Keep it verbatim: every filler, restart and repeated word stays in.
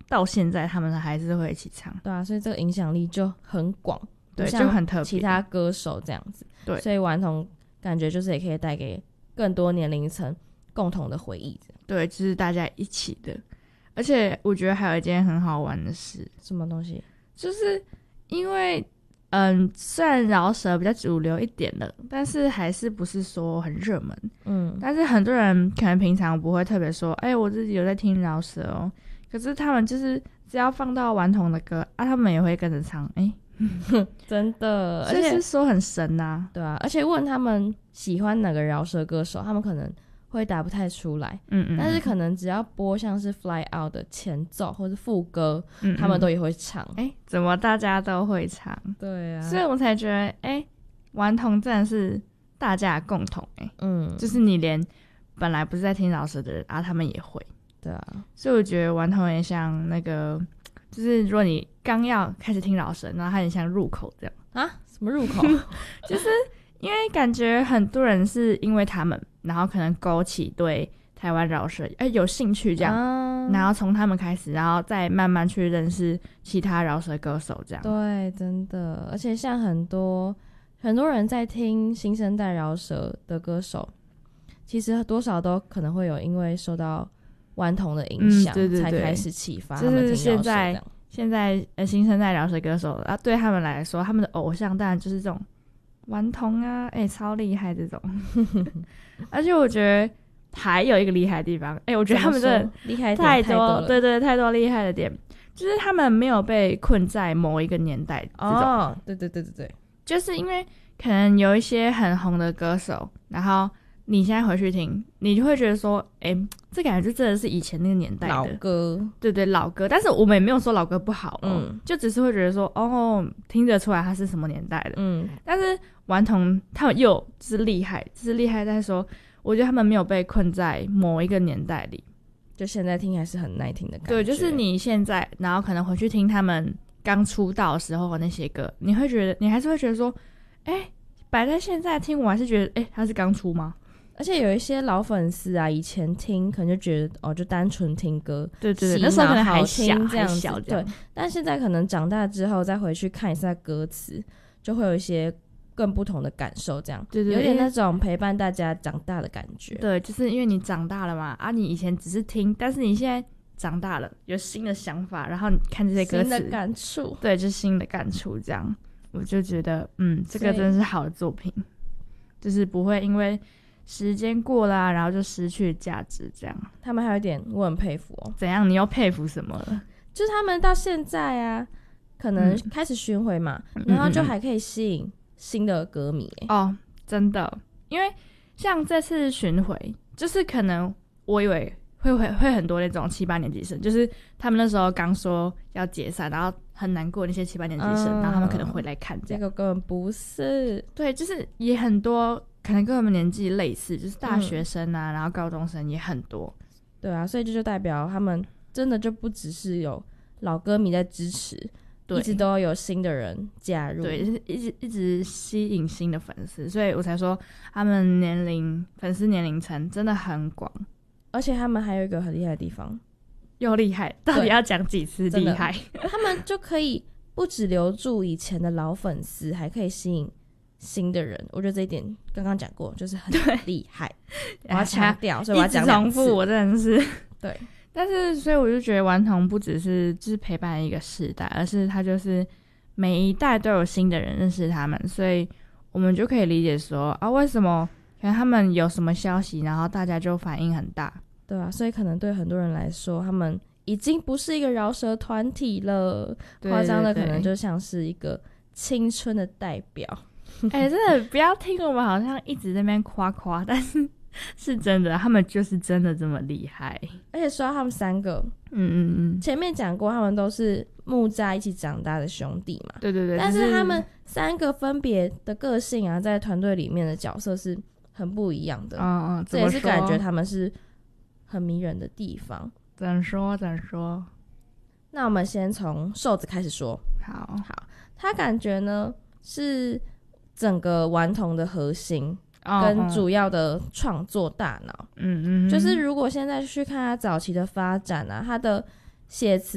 到现在他们还是会一起唱。 对啊，所以这个影响力就很广， 对，就很特别， 其他歌手这样子。 对， 所以顽童感觉就是也可以带给更多年龄层共同的回忆。 对，就是大家一起的。而且我觉得还有一件很好玩的事。 什么东西？ 就是因为嗯，虽然饶舌比较主流一点了，但是还是不是说很热门。嗯，但是很多人可能平常不会特别说，哎、欸，我自己有在听饶舌哦。可是他们就是只要放到顽童的歌啊，他们也会跟着唱。哎、欸， 真的， 而且是说很神啊。 对啊，而且问他们喜欢哪个饶舌歌手，他们可能会答不太出来。嗯嗯，但是可能只要播像是 Fly Out 的前奏或是副歌，嗯嗯，他们都也会唱。 哎、欸，怎么大家都会唱？ 对啊， 所以我才觉得，哎、欸，顽童真的是大家的共同。哎、欸，嗯，就是你连本来不是在听饶舌的人啊，他们也会。 对啊， 所以我觉得顽童也像那个，就是如果你刚要开始听饶舌，然后它很像入口这样啊？什么入口？ 就是因为感觉很多人是因为他们，然后可能勾起对台湾饶舌哎有兴趣这样，啊、然后从他们开始，然后再慢慢去认识其他饶舌歌手这样。 对，真的，而且像很多很多人在听新生代饶舌的歌手，其实多少都可能会有因为受到顽童的影响、嗯，对对对，才开始启发他们听饶舌。就是现在现在呃新生代饶舌歌手啊，对他们来说，他们的偶像当然就是这种顽童啊，哎、欸，超厉害这种。而且我觉得还有一个厉害的地方，哎、欸，我觉得他们真的厉害太多， 太多对对，太多厉害的点，就是他们没有被困在某一个年代这种。 哦，对对对对对， 就是因为可能有一些很红的歌手，然后你现在回去听，你就会觉得说，哎、欸，这感觉就真的是以前那个年代的老歌， 对对，老歌。但是我们也没有说老歌不好、哦，嗯，就只是会觉得说，哦，听得出来他是什么年代的，嗯。但是顽童他们又就是厉害，就是厉害在说，我觉得他们没有被困在某一个年代里， 就现在听还是很耐听的感觉。 对，就是你现在，然后可能回去听他们刚出道的时候的那些歌，你会觉得，你还是会觉得说，哎、欸，摆在现在听，我还是觉得，哎、欸，他是刚出吗？ 而且有一些老粉丝啊，以前听可能就觉得哦，就单纯听歌， 对对对，那时候可能还小这样子， 小这样对。但现在可能长大之后再回去看一下歌词，就会有一些更不同的感受，这样，对对，有点那种陪伴大家长大的感觉。 对，就是因为你长大了嘛，啊，你以前只是听，但是你现在长大了，有新的想法，然后你看这些歌词， 新的感触， 对，就是新的感触，这样，我就觉得，嗯，这个真的是好的作品，就是不会因为时间过啦、啊，然后就失去价值，这样。 他们还有一点我很佩服哦。 怎样？你又佩服什么了？ 就是他们到现在啊，可能开始巡回嘛、嗯，然后就还可以吸引新的歌迷、欸。 哦，真的，因为像这次巡回，就是可能我以为会会会很多那种七八年级生，就是他们那时候刚说要解散，然后很难过那些七八年级生、嗯，然后他们可能会来看这样。 这个根本不是， 对，就是也很多。可能跟我们年纪类似，就是大学生啊、嗯，然后高中生也很多。 对啊，所以这就代表他们真的就不只是有老歌迷在支持，一直都有新的人加入， 对，就是一直一直吸引新的粉丝，所以我才说他们年龄粉丝年龄层真的很广， 而且他们还有一个很厉害的地方， 又厉害，到底要讲几次厉害？ 他们就可以不只留住以前的老粉丝，还可以吸引新的人，我觉得这一点刚刚讲过，就是很厉害。我要强调，所以我要讲两次。 一直重复，我真的是对。 但是，所以我就觉得顽童不只是就是陪伴一个世代，而是他就是每一代都有新的人认识他们，所以我们就可以理解说啊，为什么可能他们有什么消息，然后大家就反应很大， 对啊，所以可能对很多人来说，他们已经不是一个饶舌团体了，夸张的可能就像是一个青春的代表。 哎、欸，真的不要听我们好像一直在那边夸夸，但是是真的，他们就是真的这么厉害。 而且说到他们三个， 嗯嗯嗯， 前面讲过他们都是木栅一起长大的兄弟嘛， 对对对。 但是他们三个分别的个性啊，在团队里面的角色是很不一样的。 嗯嗯， 这也是感觉他们是很迷人的地方。 怎么说？怎么说？ 那我们先从瘦子开始说。 好， 好，他感觉呢是整个顽童的核心跟主要的创作大脑，嗯嗯，就是如果现在去看他早期的发展啊，他的写词